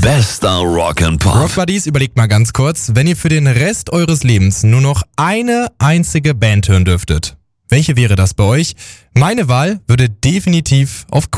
Bester Rock and Pop. Rock Buddies, überlegt mal ganz kurz, wenn ihr für den Rest eures Lebens nur noch eine einzige Band hören dürftet. Welche wäre das bei euch? Meine Wahl würde definitiv auf